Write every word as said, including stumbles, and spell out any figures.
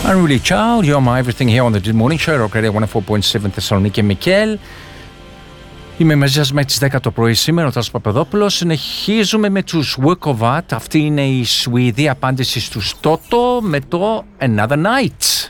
Unruly Child, You're My Everything here on the Good Morning Show, Rock Radio εκατόν τέσσερα κόμμα επτά Θεσσαλονίκη, Μικέλ. Είμαι μαζί σας μέχρι τις δέκα το πρωί σήμερα, ο Τάσος Παπαδόπουλος. Συνεχίζουμε με τους Work of Art. Αυτή είναι η Σουηδή απάντηση στους Toto με το Another Night.